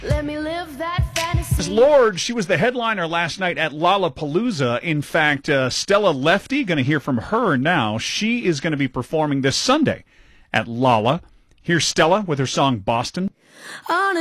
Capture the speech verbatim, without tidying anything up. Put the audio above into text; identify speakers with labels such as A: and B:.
A: Let me live that fantasy.
B: Lorde, she was the headliner last night at Lollapalooza. In fact, uh, Stella Lefty, going to hear from her now. She is going to be performing this Sunday at Lolla. Here's Stella with her song Boston.
A: On a